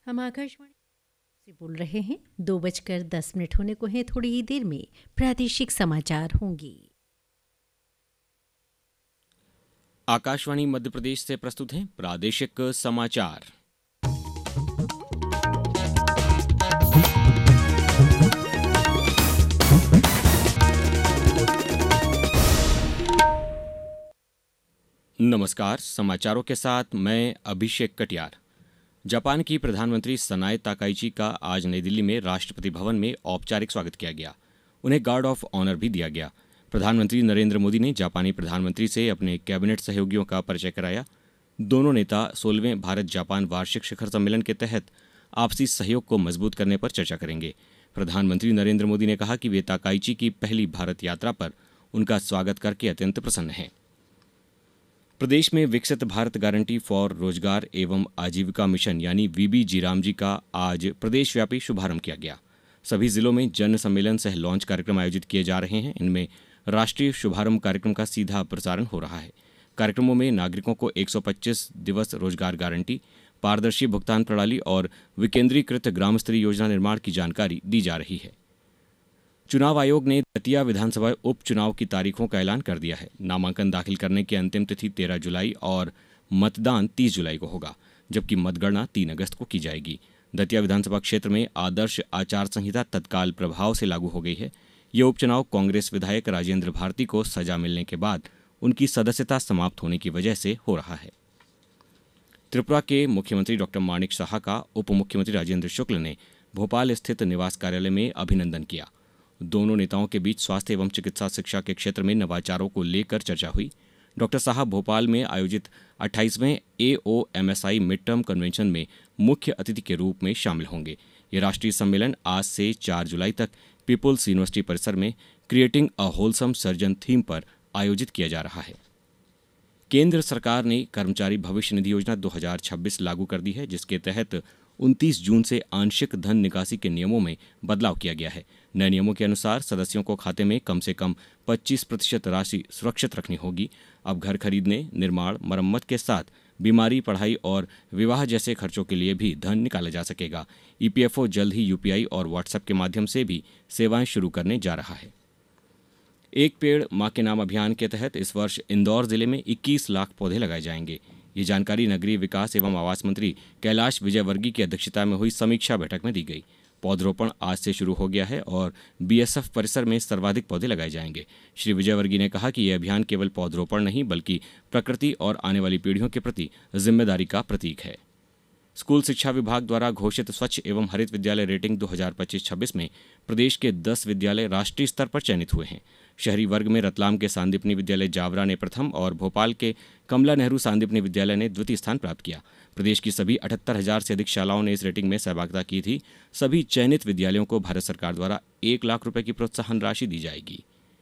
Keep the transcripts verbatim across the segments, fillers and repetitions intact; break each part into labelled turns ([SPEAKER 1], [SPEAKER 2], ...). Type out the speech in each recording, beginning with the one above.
[SPEAKER 1] हम आकाशवाणी से बोल रहे हैं। दो बजकर दस मिनट होने को हैं। थोड़ी ही देर में प्रादेशिक समाचार होंगे।
[SPEAKER 2] आकाशवाणी मध्य प्रदेश से प्रस्तुत हैं प्रादेशिक समाचार। नमस्कार, समाचारों के साथ मैं अभिषेक कटियार। जापान की प्रधानमंत्री सनाए ताकाइची का आज नई दिल्ली में राष्ट्रपति भवन में औपचारिक स्वागत किया गया। उन्हें गार्ड ऑफ ऑनर भी दिया गया। प्रधानमंत्री नरेंद्र मोदी ने जापानी प्रधानमंत्री से अपने कैबिनेट सहयोगियों का परिचय कराया। दोनों नेता सोलहवें भारत जापान वार्षिक शिखर सम्मेलन के तहत आपसी सहयोग को मजबूत करने पर चर्चा करेंगे। प्रधानमंत्री नरेंद्र मोदी ने कहा कि वे ताकाइची की पहली भारत यात्रा पर उनका स्वागत करके अत्यंत प्रसन्न हैं। प्रदेश में विकसित भारत गारंटी फॉर रोजगार एवं आजीविका मिशन यानी वीबी जीरामजी का आज प्रदेशव्यापी शुभारंभ किया गया। सभी जिलों में जन सम्मेलन सह लॉन्च कार्यक्रम आयोजित किए जा रहे हैं। इनमें राष्ट्रीय शुभारंभ कार्यक्रम का सीधा प्रसारण हो रहा है। कार्यक्रमों में नागरिकों को एक सौ पच्चीस दिवस रोजगार गारंटी, पारदर्शी भुगतान प्रणाली और विकेंद्रीकृत ग्राम स्तरीय योजना निर्माण की जानकारी दी जा रही है। चुनाव आयोग ने दतिया विधानसभा उपचुनाव की तारीखों का ऐलान कर दिया है। नामांकन दाखिल करने की अंतिम तिथि तेरह जुलाई और मतदान तीस जुलाई को होगा, जबकि मतगणना तीन अगस्त को की जाएगी। दतिया विधानसभा क्षेत्र में आदर्श आचार संहिता तत्काल प्रभाव से लागू हो गई है। ये उपचुनाव कांग्रेस विधायक राजेंद्र भारती को सजा मिलने के बाद उनकी सदस्यता समाप्त होने की वजह से हो रहा है। त्रिपुरा के मुख्यमंत्री डॉक्टर माणिक साहा का उप मुख्यमंत्री राजेंद्र शुक्ल ने भोपाल स्थित निवास कार्यालय में अभिनंदन किया। दोनों नेताओं के बीच स्वास्थ्य एवं चिकित्सा शिक्षा के क्षेत्र में नवाचारों को लेकर चर्चा हुई। डॉक्टर साहब भोपाल में आयोजित अट्ठाईसवें ए O M S I mid term convention में मुख्य अतिथि के रूप में शामिल होंगे। ये राष्ट्रीय सम्मेलन आज से चार जुलाई तक पीपुल्स यूनिवर्सिटी परिसर में creating a wholesome surgeon theme पर आयोजित किया जा रहा है। केंद्र सरकार ने कर्मचारी भविष्य निधि योजना दो हज़ार छब्बीस लागू कर दी है, जिसके तहत उनतीस जून से आंशिक धन निकासी के नियमों में बदलाव किया गया है। नए नियमों के अनुसार सदस्यों को खाते में कम से कम पच्चीस प्रतिशत राशि सुरक्षित रखनी होगी। अब घर खरीदने, निर्माण, मरम्मत के साथ बीमारी, पढ़ाई और विवाह जैसे खर्चों के लिए भी धन निकाला जा सकेगा। ई पी एफ ओ जल्द ही यू पी आई और व्हाट्सएप के माध्यम से भी सेवाएं शुरू करने जा रहा है। एक पेड़ मां के नाम अभियान के तहत इस वर्ष इंदौर जिले में इक्कीस लाख पौधे लगाए जाएंगे। ये जानकारी नगरीय विकास एवं आवास मंत्री कैलाश विजयवर्गीय की अध्यक्षता में हुई समीक्षा बैठक में दी गई। पौधरोपण आज से शुरू हो गया है और बी एस एफ परिसर में सर्वाधिक पौधे लगाए जाएंगे। श्री विजयवर्गीय ने कहा कि यह अभियान केवल पौधरोपण नहीं बल्कि प्रकृति और आने वाली पीढ़ियों के प्रति जिम्मेदारी का प्रतीक है। स्कूल शिक्षा विभाग द्वारा घोषित स्वच्छ एवं हरित विद्यालय रेटिंग दो हज़ार पच्चीस छब्बीस में प्रदेश के दस विद्यालय राष्ट्रीय स्तर पर चयनित हुए हैं। शहरी वर्ग में रतलाम के सांदीपनी विद्यालय जावरा ने प्रथम और भोपाल के कमला नेहरू सांदीपनी विद्यालय ने द्वितीय स्थान प्राप्त किया। प्रदेश की सभी अठहत्तर हजार से अधिक शालाओं ने इस रेटिंग में सहभागिता की थी। सभी चयनित विद्यालयों को भारत सरकार द्वारा एक लाख रुपए की प्रोत्साहन राशि दी जाएगी।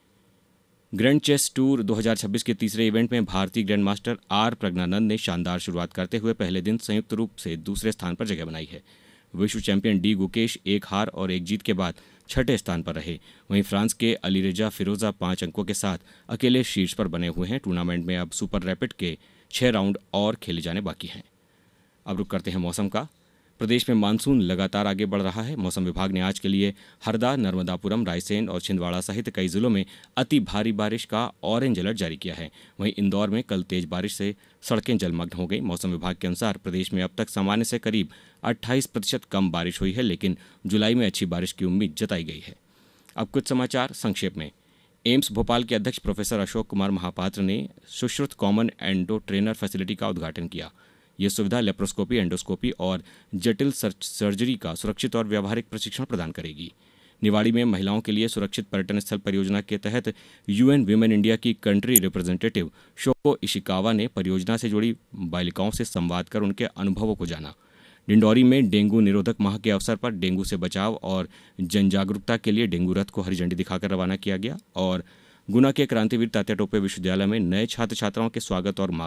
[SPEAKER 2] ग्रैंड चेस टूर दो हज़ार छब्बीस के तीसरे इवेंट में भारतीय ग्रैंड मास्टर आर प्रज्ञानंद ने शानदार शुरुआत करते हुए पहले दिन संयुक्त रूप से दूसरे स्थान पर जगह बनाई है। विश्व चैंपियन डी गुकेश एक हार और एक जीत के बाद छठे स्थान पर रहे। वहीं फ्रांस के अलीरेजा फिरोजा पांच अंकों के साथ अकेले शीर्ष पर बने हुए हैं। टूर्नामेंट में अब सुपर रैपिड के छह राउंड और खेले जाने बाकी हैं। अब रुक करते हैं मौसम का। प्रदेश में मानसून लगातार आगे बढ़ रहा है। मौसम विभाग ने आज के लिए हरदा, नर्मदापुरम, रायसेन और छिंदवाड़ा सहित कई जिलों में अति भारी बारिश का ऑरेंज अलर्ट जारी किया है। वहीं इंदौर में कल तेज बारिश से सड़कें जलमग्न हो गई। मौसम विभाग के अनुसार प्रदेश में अब तक सामान्य से करीब अट्ठाईस प्रतिशत कम बारिश हुई है, लेकिन जुलाई में अच्छी बारिश की उम्मीद जताई गई है। अब कुछ समाचार संक्षेप में। एम्स भोपाल के अध्यक्ष प्रोफेसर अशोक कुमार महापात्र ने Sushruta common endo trainer facility का उद्घाटन किया। यह सुविधा लेप्रोस्कोपी, एंडोस्कोपी और जटिल सर्जरी का सुरक्षित और व्यावहारिक प्रशिक्षण प्रदान करेगी। निवाड़ी में महिलाओं के लिए सुरक्षित पर्यटन स्थल परियोजना के तहत यूएन वीमेन इंडिया की कंट्री रिप्रेजेंटेटिव शोको इशिकावा ने परियोजना से जुड़ी बालिकाओं से संवाद कर उनके अनुभवों को जाना। डिंडौरी में डेंगू निरोधक माह के अवसर पर डेंगू से बचाव और जन जागरूकता के लिए डेंगू रथ को हरी झंडी दिखाकर रवाना किया गया। और गुना के क्रांतिवीर तात्या टोपे विश्वविद्यालय में नए छात्र छात्राओं के स्वागत और